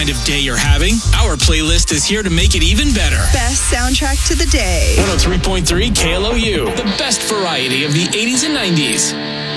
kind of day you're having, our playlist is here to make it even better. Best soundtrack to the day. 103.3 KLOU, the best variety of the 80s and 90s.